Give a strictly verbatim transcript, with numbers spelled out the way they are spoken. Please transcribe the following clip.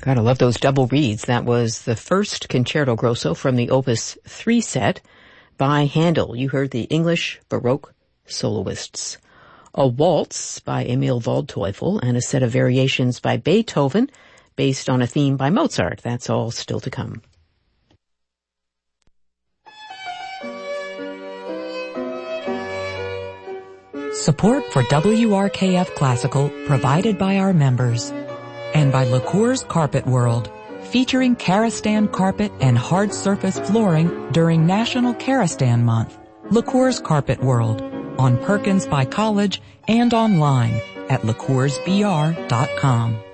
Gotta love those double reeds. That was the first Concerto Grosso from the Opus three set by Handel. You heard the English Baroque soloists. A waltz by Emil Waldteufel and a set of variations by Beethoven based on a theme by Mozart. That's all still to come. Support for W R K F Classical provided by our members and by LaCour's Carpet World, featuring Karastan carpet and hard surface flooring during National Karastan Month. LaCour's Carpet World on Perkins by College and online at lacours b r dot com.